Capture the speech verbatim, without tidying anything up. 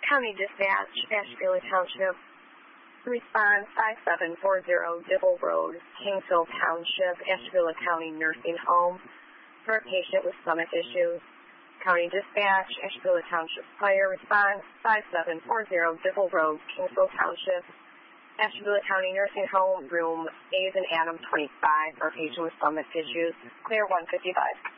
County Dispatch, Asheville Township. Response five seven four zero Dibble Road, Kingsville Township, Asheville County Nursing Home for a patient with stomach issues. County Dispatch, Asheville Township Fire. Response five seven four zero Dibble Road, Kingsville Township, Asheville County Nursing Home, room A's and Adam twenty-five for a patient with stomach issues. Clear one fifty-five.